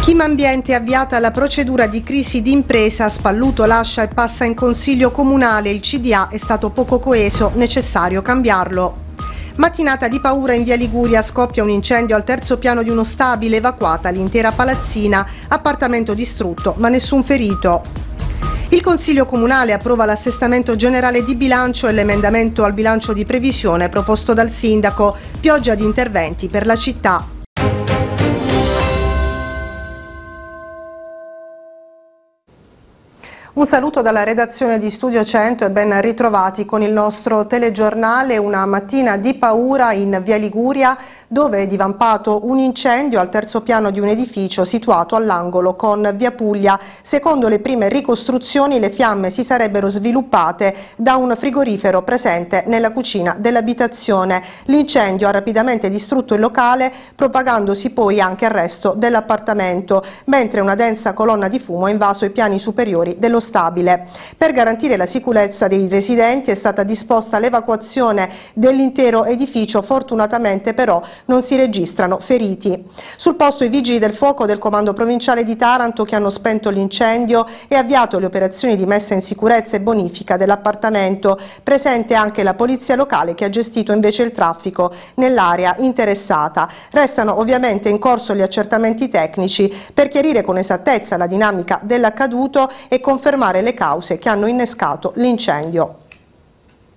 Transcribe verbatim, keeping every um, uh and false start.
Chimambiente è avviata la procedura di crisi d'impresa, Spalluto lascia e passa in consiglio comunale, il C D A è stato poco coeso, necessario cambiarlo. Mattinata di paura in via Liguria, scoppia un incendio al terzo piano di uno stabile, evacuata l'intera palazzina, appartamento distrutto ma nessun ferito. Il Consiglio Comunale approva l'assestamento generale di bilancio e l'emendamento al bilancio di previsione proposto dal sindaco, pioggia di interventi per la città. Un saluto dalla redazione di Studio cento e ben ritrovati con il nostro telegiornale. Una mattina di paura in via Liguria, dove è divampato un incendio al terzo piano di un edificio situato all'angolo con via Puglia. Secondo le prime ricostruzioni, le fiamme si sarebbero sviluppate da un frigorifero presente nella cucina dell'abitazione. L'incendio ha rapidamente distrutto il locale, propagandosi poi anche al resto dell'appartamento, mentre una densa colonna di fumo ha invaso i piani superiori dello stabile. Per garantire la sicurezza dei residenti è stata disposta l'evacuazione dell'intero edificio, fortunatamente però non si registrano feriti. Sul posto i vigili del fuoco del Comando Provinciale di Taranto, che hanno spento l'incendio e avviato le operazioni di messa in sicurezza e bonifica dell'appartamento. Presente anche la polizia locale, che ha gestito invece il traffico nell'area interessata. Restano ovviamente in corso gli accertamenti tecnici per chiarire con esattezza la dinamica dell'accaduto e confermare le cause che hanno innescato l'incendio.